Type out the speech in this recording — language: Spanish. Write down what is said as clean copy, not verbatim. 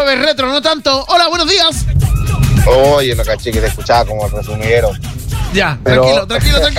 jueves retro, no tanto. Hola, buenos días. Oye, no caché que te escuchaba como el resumidero. Ya, Pero- tranquilo.